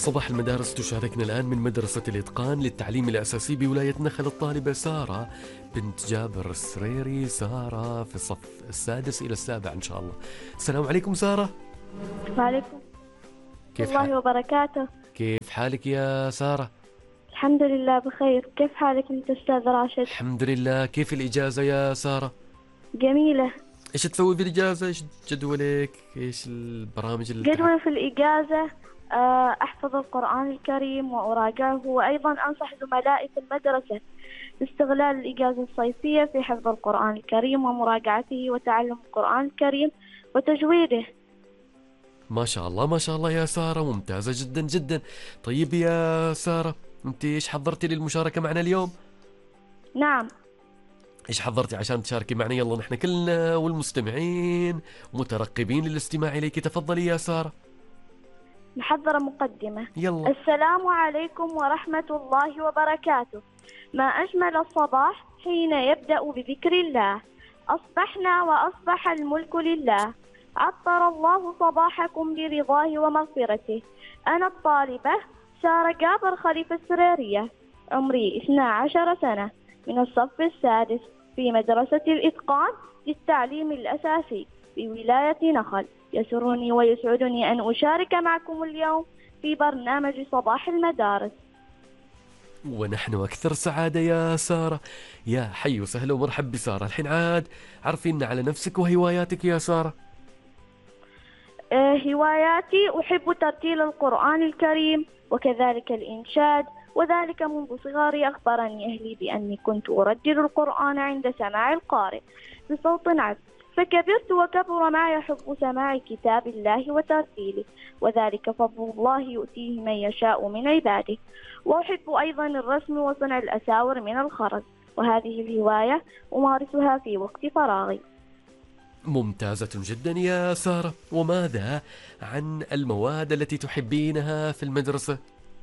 صباح المدارس. تشاركنا الآن من مدرسة الإتقان للتعليم الأساسي بولاية نخل الطالبة سارة بنت جابر السريري. سارة في الصف السادس إلى السابع إن شاء الله. السلام عليكم سارة. وعليكم كيف الله وبركاته. كيف حالك يا سارة؟ الحمد لله بخير. كيف حالك أنت أستاذ راشد؟ الحمد لله. كيف الإجازة يا سارة؟ جميلة. إيش تسوي في الإجازة؟ إيش جدولك؟ إيش البرامج اللي جدولي في الإجازة أحفظ القرآن الكريم وأراجعه، وأيضا أنصح زملائي في المدرسة باستغلال الإجازة الصيفية في حفظ القرآن الكريم ومراجعته وتعلم القرآن الكريم وتجويده. ما شاء الله ما شاء الله يا سارة، ممتازة جدا جدا. طيب يا سارة، أنت إيش حضرتي للمشاركة معنا اليوم؟ نعم. إيش حضرتي عشان تشاركي معنا؟ يلا نحن كلنا والمستمعين مترقبين للاستماع إليك. تفضلي يا سارة. محضرة مقدمة. يلا. السلام عليكم ورحمة الله وبركاته. ما أجمل الصباح حين يبدأ بذكر الله. أصبحنا وأصبح الملك لله. عطر الله صباحكم برضاه ومغفرته. أنا الطالبة سارة جابر خليفة السريرية، عمري 12 سنة، من الصف السادس في مدرسة الإتقان للتعليم الأساسي بولاية نخل. يسرني ويسعدني أن أشارك معكم اليوم في برنامج صباح المدارس. ونحن أكثر سعادة يا سارة. يا حي وسهلا ومرحب بسارة. الحين عاد عرفينا على نفسك وهواياتك يا سارة. هواياتي أحب ترتيل القرآن الكريم وكذلك الإنشاد، وذلك منذ صغري. أخبرني أهلي بأني كنت أردد القرآن عند سماع القارئ بصوت عذب، فكبرت وكبر معي حب سماع كتاب الله وترتيله، وذلك فضل الله يؤتيه من يشاء من عباده. وأحب أيضا الرسم وصنع الأساور من الخرز، وهذه الهواية أمارسها في وقت فراغي. ممتازة جدا يا سارة. وماذا عن المواد التي تحبينها في المدرسة؟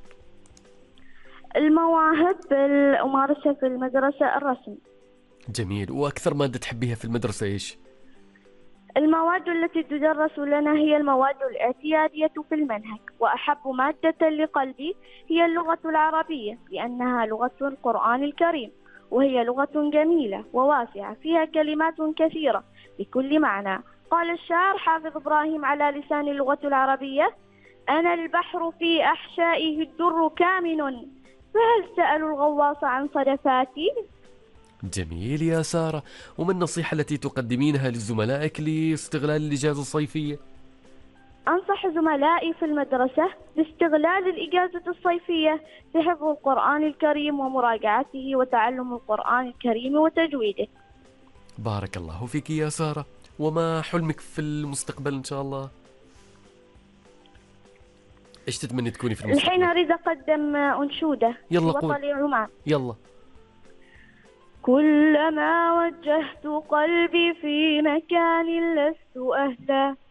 المواهب أمارسها في المدرسة الرسم. جميل. وأكثر مادة تحبيها في المدرسة إيش؟ المواد التي تدرس لنا هي المواد الاعتيادية في المنهج، وأحب مادة لقلبي هي اللغة العربية لأنها لغة القرآن الكريم، وهي لغة جميلة وواسعة فيها كلمات كثيرة بكل معنى. قال الشاعر حافظ إبراهيم على لسان اللغة العربية: أنا البحر في أحشائه الدر كامن، فهل سألوا الغواص عن صدفاتي؟ جميل يا سارة. وما النصيحة التي تقدمينها لزملائك لاستغلال الإجازة الصيفية؟ أنصح زملائي في المدرسة باستغلال الإجازة الصيفية في حفظ القرآن الكريم ومراجعته وتعلم القرآن الكريم وتجويده. بارك الله فيك يا سارة. وما حلمك في المستقبل إن شاء الله؟ إيش تتمني تكوني في المستقبل؟ الحين أريد أقدم أنشودة. يلا قول. وطني عمان. يلا. كلما وجهت قلبي في مكان لست أهلا